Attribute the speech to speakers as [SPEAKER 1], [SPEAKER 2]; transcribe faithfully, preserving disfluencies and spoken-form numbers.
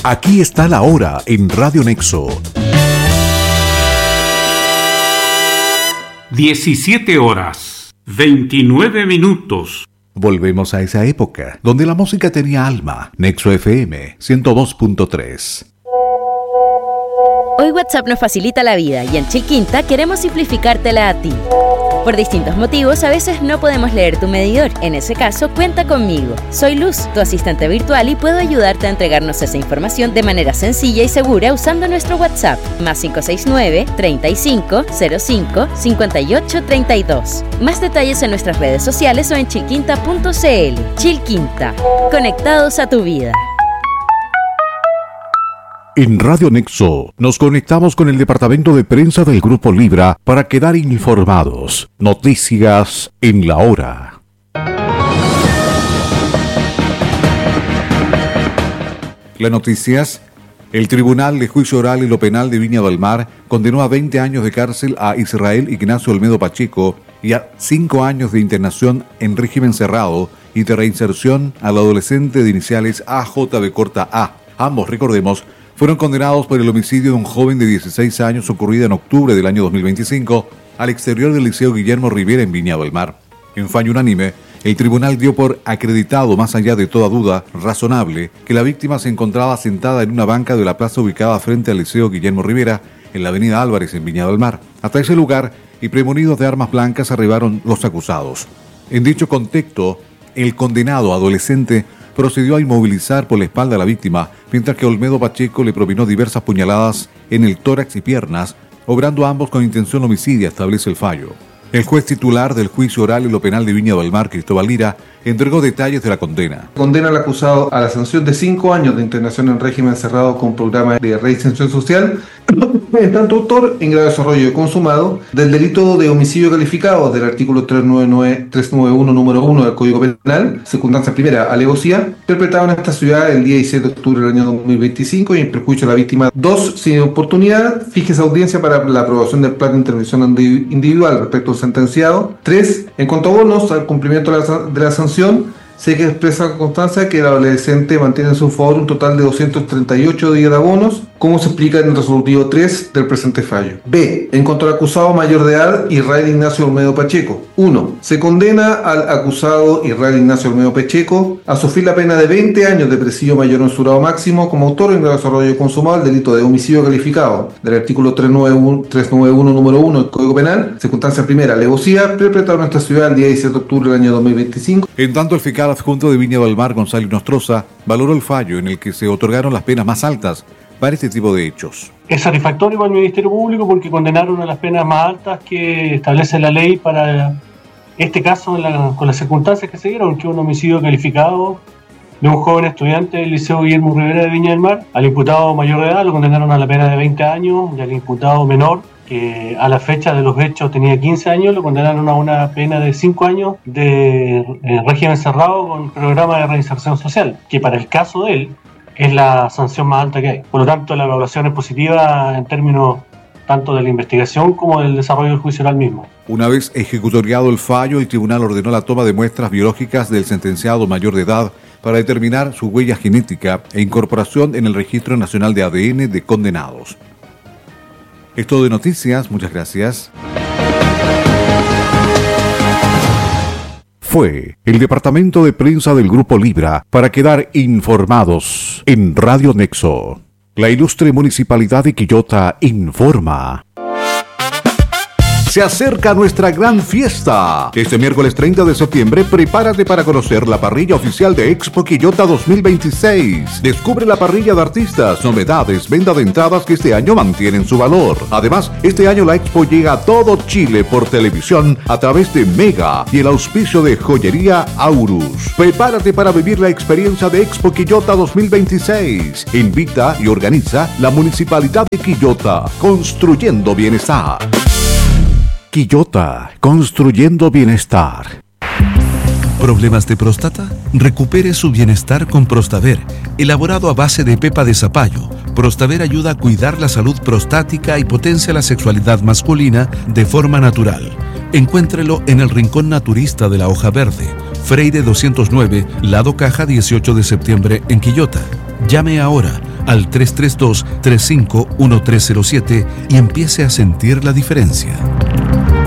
[SPEAKER 1] Aquí está la hora en Radio Nexo.
[SPEAKER 2] diecisiete horas, veintinueve minutos.
[SPEAKER 1] Volvemos a esa época, donde la música tenía alma. Nexo F M ciento dos punto tres.
[SPEAKER 3] Hoy WhatsApp nos facilita la vida y en Chilquinta queremos simplificártela a ti. Por distintos motivos, a veces no podemos leer tu medidor. En ese caso, cuenta conmigo. Soy Luz, tu asistente virtual, y puedo ayudarte a entregarnos esa información de manera sencilla y segura usando nuestro WhatsApp, más cinco seis nueve, treinta y cinco, cero cinco, cincuenta y ocho, treinta y dos. Más detalles en nuestras redes sociales o en chilquinta punto c l. Chilquinta, conectados a tu vida.
[SPEAKER 1] En Radio Nexo nos conectamos con el departamento de prensa del Grupo Libra para quedar informados. Noticias en la hora. Las noticias. El Tribunal de Juicio Oral y lo Penal de Viña del Mar condenó a veinte años de cárcel a Israel Ignacio Olmedo Pacheco y a cinco años de internación en régimen cerrado y de reinserción al adolescente de iniciales A J B corta A. Ambos, recordemos, fueron condenados por el homicidio de un joven de dieciséis años ocurrido en octubre del año dos mil veinticinco al exterior del Liceo Guillermo Rivera en Viña del Mar. En fallo unánime, el tribunal dio por acreditado, más allá de toda duda razonable, que la víctima se encontraba sentada en una banca de la plaza ubicada frente al Liceo Guillermo Rivera, en la avenida Álvarez en Viña del Mar. Hasta ese lugar, y premonidos de armas blancas, arribaron los acusados. En dicho contexto, el condenado adolescente procedió a inmovilizar por la espalda a la víctima, mientras que Olmedo Pacheco le propinó diversas puñaladas en el tórax y piernas, obrando ambos con intención homicidia, establece el fallo. El juez titular del Juicio Oral y lo Penal de Viña del Mar, Cristóbal Lira, entregó detalles de la condena.
[SPEAKER 4] Condena al acusado a la sanción de cinco años de internación en régimen cerrado con programa de reinserción social, en tanto autor en grave desarrollo consumado del delito de homicidio calificado del artículo trescientos noventa y uno número uno del Código Penal, circunstancia primera, alevosía, perpetrado en esta ciudad el día diecisiete de octubre del año dos mil veinticinco y en perjuicio de la víctima. Dos, sin oportunidad, fíjese audiencia para la aprobación del plan de intervención individual respecto al sentenciado. Tres, en cuanto a bonos, al cumplimiento de la, de la sanción, se que expresa con constancia que el adolescente mantiene en su favor un total de doscientos treinta y ocho días de abonos, como se explica en el resolutivo tres del presente fallo. B. En cuanto al acusado mayor de edad, Israel Ignacio Olmedo Pacheco. uno. Se condena al acusado Israel Ignacio Olmedo Pacheco a sufrir la pena de veinte años de presidio mayor mensurado máximo como autor en grave desarrollo consumado del delito de homicidio calificado del artículo trescientos noventa y uno número uno del Código Penal, circunstancia primera, alevosía, perpetrado en esta ciudad el día diecisiete de octubre del año dos mil veinticinco.
[SPEAKER 1] En tanto, el fiscal adjunto de Viña del Mar, Gonzalo Nostroza, valoró el fallo en el que se otorgaron las penas más altas para este tipo de hechos.
[SPEAKER 5] Es satisfactorio para el Ministerio Público porque condenaron a las penas más altas que establece la ley para este caso en la, con las circunstancias que se dieron, que un homicidio calificado de un joven estudiante del Liceo Guillermo Rivera de Viña del Mar. Al imputado mayor de edad lo condenaron a la pena de veinte años y al imputado menor, que a la fecha de los hechos tenía quince años, lo condenaron a una pena de cinco años de eh, régimen cerrado con programa de reinserción social, que para el caso de él es la sanción más alta que hay. Por lo tanto, la evaluación es positiva en términos tanto de la investigación como del desarrollo del juicio oral mismo.
[SPEAKER 1] Una vez ejecutoriado el fallo, el tribunal ordenó la toma de muestras biológicas del sentenciado mayor de edad para determinar su huella genética e incorporación en el Registro Nacional de A D N de condenados. Es todo de noticias, muchas gracias. Fue el departamento de prensa del Grupo Libra para quedar informados en Radio Nexo. La ilustre Municipalidad de Quillota informa. Se acerca nuestra gran fiesta. Este miércoles treinta de septiembre, prepárate para conocer la parrilla oficial de Expo Quillota dos mil veintiséis. Descubre la parrilla de artistas, novedades, venta de entradas que este año mantienen su valor. Además, este año la Expo llega a todo Chile por televisión a través de Mega y el auspicio de Joyería Aurus. Prepárate para vivir la experiencia de Expo Quillota dos mil veintiséis. Invita y organiza la Municipalidad de Quillota, construyendo bienestar. Quillota, construyendo bienestar.
[SPEAKER 6] ¿Problemas de próstata? Recupere su bienestar con Prostaver, elaborado a base de pepa de zapallo. Prostaver ayuda a cuidar la salud prostática y potencia la sexualidad masculina de forma natural. Encuéntrelo en el Rincón Naturista de la Hoja Verde, Freire doscientos nueve, Lado Caja dieciocho de septiembre en Quillota. Llame ahora al tres tres dos, tres cinco uno tres cero siete y empiece a sentir la diferencia.